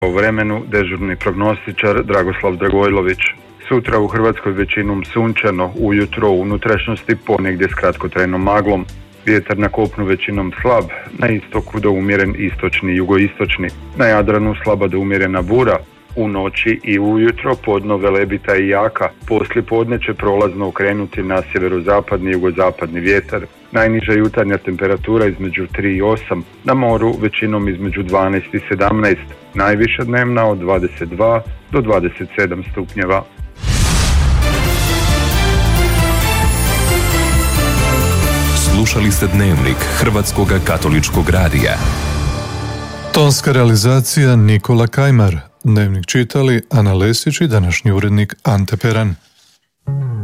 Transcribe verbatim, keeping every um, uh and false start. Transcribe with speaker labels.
Speaker 1: O vremenu dežurni prognostičar Dragoslav Dragojlović. Sutra u Hrvatskoj većinom sunčano, ujutro u unutrašnjosti ponegdje s kratkotrajnom maglom. Vjetar na kopnu većinom slab, na istoku do umjeren istočni i jugoistočni. Na Jadranu slaba do umjerena bura. U noći i ujutro podno velebita i jaka, poslije podne će prolazno okrenuti na sjeverozapadni i jugozapadni vjetar. Najniža jutarnja temperatura između tri i osam, na moru većinom između dvanaest i sedamnaest, najviša dnevna od dvadeset dva do dvadeset sedam stupnjeva.
Speaker 2: Slušali ste Dnevnik Hrvatskog katoličkog radija.
Speaker 3: Tonska realizacija Nikola Kajmar. Dnevnik čitali Ana Lesić i današnji urednik Ante Peran.